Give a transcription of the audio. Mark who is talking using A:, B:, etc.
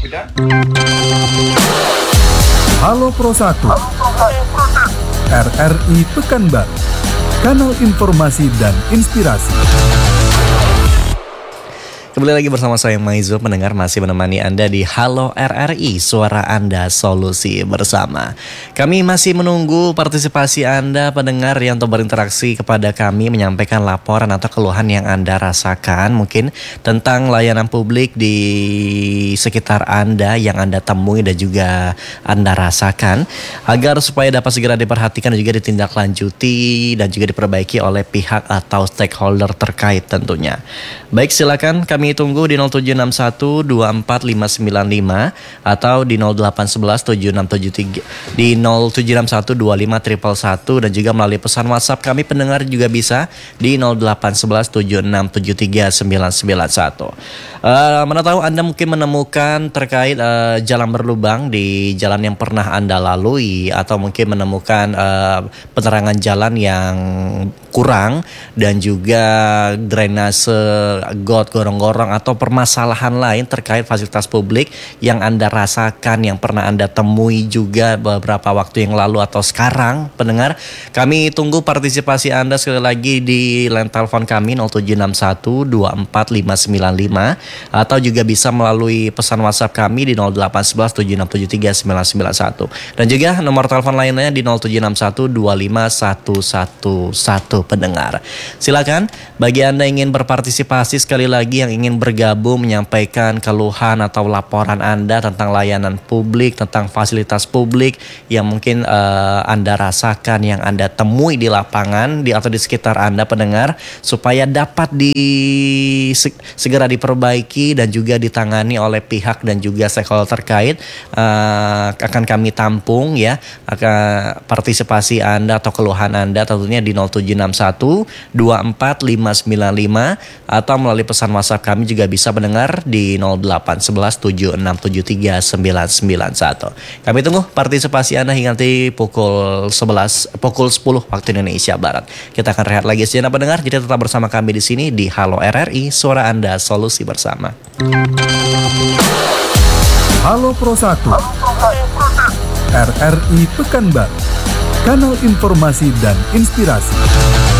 A: Halo Pro 1 RRI Pekanbaru, kanal informasi dan inspirasi.
B: Kembali lagi bersama saya Maizo, pendengar masih menemani Anda di Halo RRI, suara Anda, solusi bersama. Kami masih menunggu partisipasi Anda pendengar yang telah berinteraksi kepada kami, menyampaikan laporan atau keluhan yang Anda rasakan mungkin tentang layanan publik di sekitar Anda yang Anda temui dan juga Anda rasakan, agar supaya dapat segera diperhatikan dan juga ditindaklanjuti dan juga diperbaiki oleh pihak atau stakeholder terkait tentunya. Baik, silakan kami tunggu di 0761 24595 atau di 0811 7673 di 0761 25 111 dan juga melalui pesan WhatsApp kami pendengar juga bisa di 0811 7673 991. Mana tahu Anda mungkin menemukan terkait jalan berlubang di jalan yang pernah Anda lalui, atau mungkin menemukan penerangan jalan yang kurang dan juga drainase got, gorong-gorong atau permasalahan lain terkait fasilitas publik yang Anda rasakan, yang pernah Anda temui juga beberapa waktu yang lalu atau sekarang pendengar. Kami tunggu partisipasi Anda sekali lagi di line telepon kami 0761 24595 atau juga bisa melalui pesan WhatsApp kami di 0811 7673 991 dan juga nomor telepon lainnya di 0761 25111 pendengar. Silakan bagi Anda yang ingin berpartisipasi sekali lagi, yang ingin bergabung menyampaikan keluhan atau laporan Anda tentang layanan publik, tentang fasilitas publik yang mungkin Anda rasakan, yang Anda temui di lapangan atau di sekitar Anda pendengar, supaya dapat segera diperbaiki dan juga ditangani oleh pihak dan juga stakeholder terkait, akan kami tampung ya, akan partisipasi Anda atau keluhan Anda tentunya di 0761 24595 atau melalui pesan WhatsApp kami juga bisa mendengar di 0811 7673 991. Kami tunggu partisipasi Anda hingga nanti pukul 10 waktu Indonesia Barat. Kita akan rehat lagi sejenak pendengar, jadi tetap bersama kami di sini di Halo RRI, suara Anda, solusi bersama.
A: Halo Pro 1 RRI Pekanbaru, kanal informasi dan inspirasi.